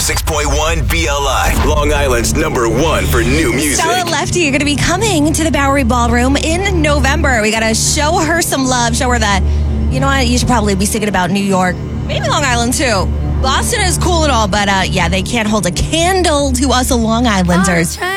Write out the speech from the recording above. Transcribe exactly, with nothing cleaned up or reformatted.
six point one B L I, Long Island's number one for new music. Stella Lefty, you're going to be coming to the Bowery Ballroom in November. We got to show her some love, show her that, you know what, you should probably be thinking about New York, maybe Long Island too. Boston is cool and all, but uh, yeah, they can't hold a candle to us Long Islanders.